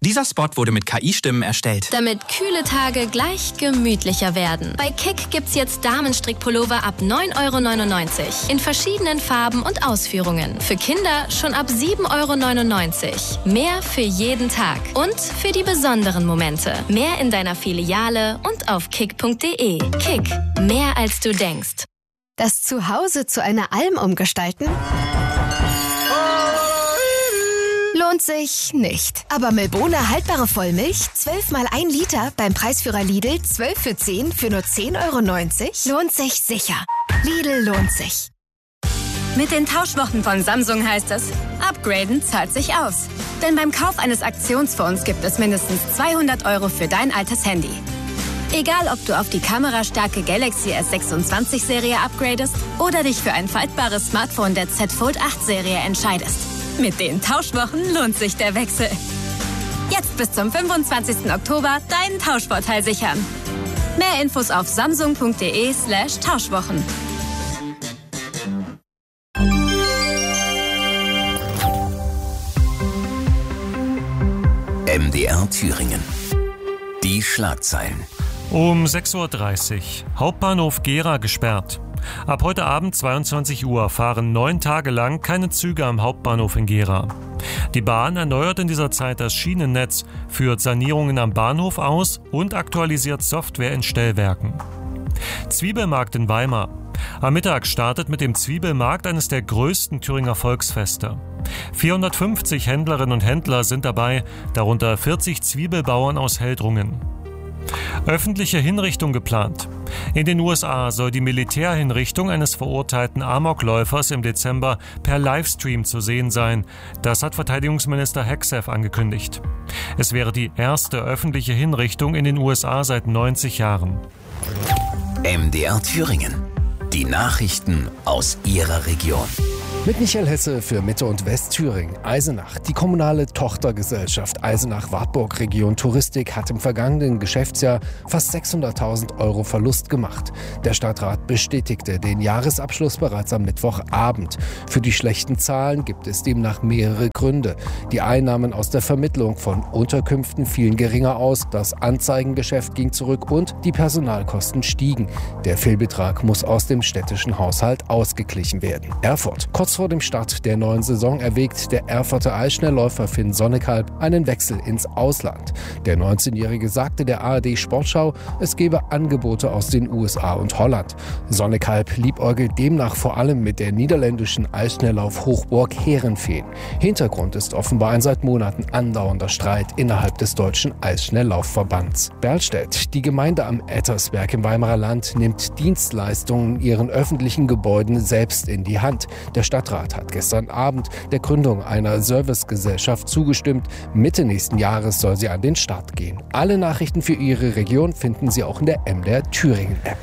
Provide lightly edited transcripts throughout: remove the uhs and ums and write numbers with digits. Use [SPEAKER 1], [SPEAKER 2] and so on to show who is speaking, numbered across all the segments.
[SPEAKER 1] Dieser Spot wurde mit KI-Stimmen erstellt.
[SPEAKER 2] Damit kühle Tage gleich gemütlicher werden. Bei Kick gibt's jetzt Damenstrickpullover ab 9,99 € in verschiedenen Farben und Ausführungen. Für Kinder schon ab 7,99 €. Mehr für jeden Tag und für die besonderen Momente. Mehr in deiner Filiale und auf kick.de. Kick, mehr als du denkst.
[SPEAKER 3] Das Zuhause zu einer Alm umgestalten? Lohnt sich nicht. Aber Milbona haltbare Vollmilch, 12 mal 1 Liter, beim Preisführer Lidl 12 für 10 für nur 10,90 €, lohnt sich sicher. Lidl lohnt sich.
[SPEAKER 4] Mit den Tauschwochen von Samsung heißt es, upgraden zahlt sich aus. Denn beim Kauf eines Aktionsphones gibt es mindestens 200 € für dein altes Handy. Egal, ob du auf die kamerastarke Galaxy S26-Serie upgradest oder dich für ein faltbares Smartphone der Z Fold 8-Serie entscheidest. Mit den Tauschwochen lohnt sich der Wechsel. Jetzt bis zum 25. Oktober deinen Tauschvorteil sichern. Mehr Infos auf samsung.de/Tauschwochen.
[SPEAKER 5] MDR Thüringen. Die Schlagzeilen.
[SPEAKER 6] Um 6:30 Uhr. Hauptbahnhof Gera gesperrt. Ab heute Abend 22 Uhr fahren 9 Tage lang keine Züge am Hauptbahnhof in Gera. Die Bahn erneuert in dieser Zeit das Schienennetz, führt Sanierungen am Bahnhof aus und aktualisiert Software in Stellwerken. Zwiebelmarkt in Weimar. Am Mittag startet mit dem Zwiebelmarkt eines der größten Thüringer Volksfeste. 450 Händlerinnen und Händler sind dabei, darunter 40 Zwiebelbauern aus Heldrungen. Öffentliche Hinrichtung geplant. In den USA soll die Militärhinrichtung eines verurteilten Amokläufers im Dezember per Livestream zu sehen sein. Das hat Verteidigungsminister Hegseth angekündigt. Es wäre die erste öffentliche Hinrichtung in den USA seit 90 Jahren.
[SPEAKER 5] MDR Thüringen. Die Nachrichten aus Ihrer Region.
[SPEAKER 7] Mit Michael Hesse für Mitte- und Westthüringen. Eisenach. Die kommunale Tochtergesellschaft Eisenach-Wartburg Region Touristik hat im vergangenen Geschäftsjahr fast 600.000 € Verlust gemacht. Der Stadtrat bestätigte den Jahresabschluss bereits am Mittwochabend. Für die schlechten Zahlen gibt es demnach mehrere Gründe. Die Einnahmen aus der Vermittlung von Unterkünften fielen geringer aus, das Anzeigengeschäft ging zurück und die Personalkosten stiegen. Der Fehlbetrag muss aus dem städtischen Haushalt ausgeglichen werden. Erfurt. Kurz vor dem Start der neuen Saison erwägt der Erfurter Eisschnellläufer Finn Sonnekalb einen Wechsel ins Ausland. Der 19-Jährige sagte der ARD Sportschau, es gebe Angebote aus den USA und Holland. Sonnekalb liebäugelt demnach vor allem mit der niederländischen Eisschnelllauf-Hochburg Heerenveen. Hintergrund ist offenbar ein seit Monaten andauernder Streit innerhalb des deutschen Eisschnelllaufverbands. Berlstedt, die Gemeinde am Ettersberg im Weimarer Land, nimmt Dienstleistungen in ihren öffentlichen Gebäuden selbst in die Hand. Der Stadtrat hat gestern Abend der Gründung einer Servicegesellschaft zugestimmt. Mitte nächsten Jahres soll sie an den Start gehen. Alle Nachrichten für Ihre Region finden Sie auch in der MDR Thüringen App.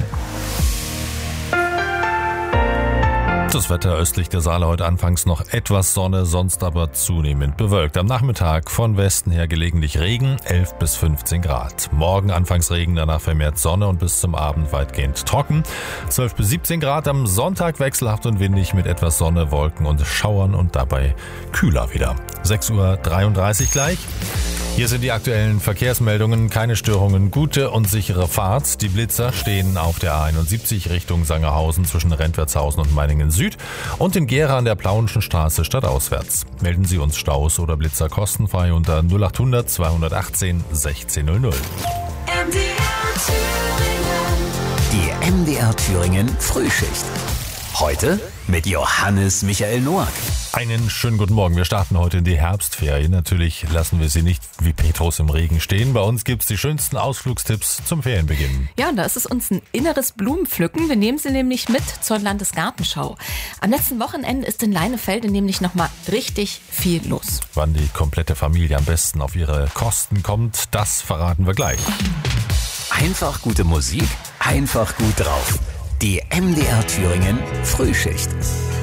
[SPEAKER 8] Das Wetter östlich der Saale heute anfangs noch etwas Sonne, sonst aber zunehmend bewölkt. Am Nachmittag von Westen her gelegentlich Regen, 11 bis 15 Grad. Morgen anfangs Regen, danach vermehrt Sonne und bis zum Abend weitgehend trocken. 12 bis 17 Grad, am Sonntag wechselhaft und windig mit etwas Sonne, Wolken und Schauern und dabei kühler wieder. 6:33 Uhr gleich. Hier sind die aktuellen Verkehrsmeldungen. Keine Störungen, gute und sichere Fahrt. Die Blitzer stehen auf der A71 Richtung Sangerhausen zwischen Rentwertshausen und Meiningen Süd und in Gera an der Plauenschen Straße stadtauswärts. Melden Sie uns Staus oder Blitzer kostenfrei unter 0800 218 1600.
[SPEAKER 5] Die MDR Thüringen Frühschicht. Heute mit Johannes Michael Noack.
[SPEAKER 8] Einen schönen guten Morgen. Wir starten heute in die Herbstferien. Natürlich lassen wir sie nicht wie Petrus im Regen stehen. Bei uns gibt's die schönsten Ausflugstipps zum Ferienbeginn.
[SPEAKER 9] Ja, und da ist es uns ein inneres Blumenpflücken. Wir nehmen sie nämlich mit zur Landesgartenschau. Am letzten Wochenende ist in Leinefelde nämlich nochmal richtig viel los.
[SPEAKER 8] Wann die komplette Familie am besten auf ihre Kosten kommt, das verraten wir gleich.
[SPEAKER 5] Einfach gute Musik, einfach gut drauf. Die MDR Thüringen Frühschicht.